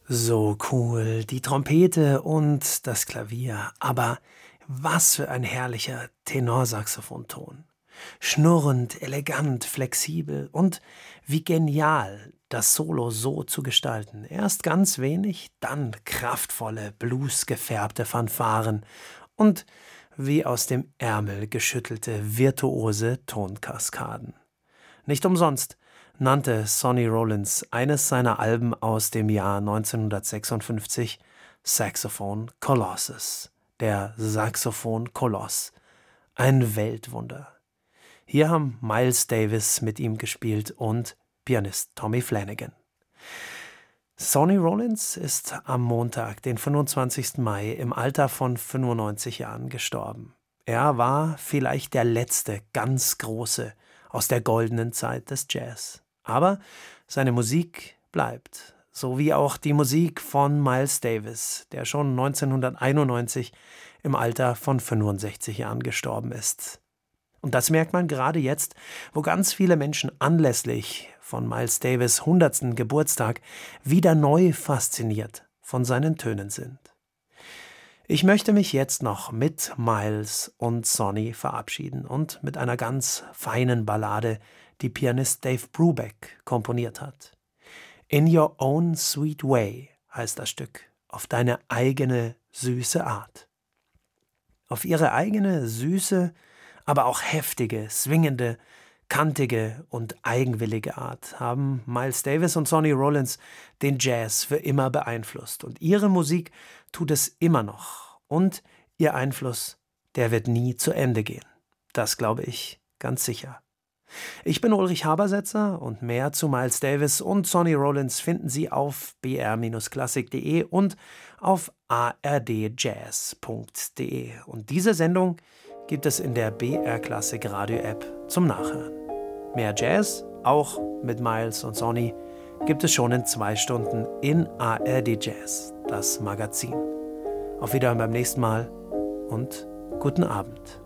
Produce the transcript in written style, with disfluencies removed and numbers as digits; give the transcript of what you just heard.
So cool, die Trompete und das Klavier, aber was für ein herrlicher Tenorsaxophonton. Schnurrend, elegant, flexibel und wie genial, das Solo so zu gestalten. Erst ganz wenig, dann kraftvolle, bluesgefärbte Fanfaren und wie aus dem Ärmel geschüttelte virtuose Tonkaskaden. Nicht umsonst nannte Sonny Rollins eines seiner Alben aus dem Jahr 1956 Saxophone Colossus, der Saxophon-Koloss, ein Weltwunder. Hier haben Miles Davis mit ihm gespielt und Pianist Tommy Flanagan. Sonny Rollins ist am Montag, den 25. Mai, im Alter von 95 Jahren gestorben. Er war vielleicht der letzte ganz große aus der goldenen Zeit des Jazz. Aber seine Musik bleibt, so wie auch die Musik von Miles Davis, der schon 1991 im Alter von 65 Jahren gestorben ist. Und das merkt man gerade jetzt, wo ganz viele Menschen anlässlich von Miles Davis' 100. Geburtstag wieder neu fasziniert von seinen Tönen sind. Ich möchte mich jetzt noch mit Miles und Sonny verabschieden und mit einer ganz feinen Ballade, die Pianist Dave Brubeck komponiert hat. In Your Own Sweet Way heißt das Stück, auf deine eigene süße Art. Auf ihre eigene süße, aber auch heftige, swingende, kantige und eigenwillige Art haben Miles Davis und Sonny Rollins den Jazz für immer beeinflusst. Und ihre Musik tut es immer noch. Und ihr Einfluss, der wird nie zu Ende gehen. Das glaube ich ganz sicher. Ich bin Ulrich Habersetzer und mehr zu Miles Davis und Sonny Rollins finden Sie auf br-klassik.de und auf ardjazz.de. Und diese Sendung gibt es in der BR Klassik Radio App zum Nachhören. Mehr Jazz, auch mit Miles und Sonny, gibt es schon in 2 Stunden in ARD Jazz, das Magazin. Auf Wiederhören beim nächsten Mal und guten Abend.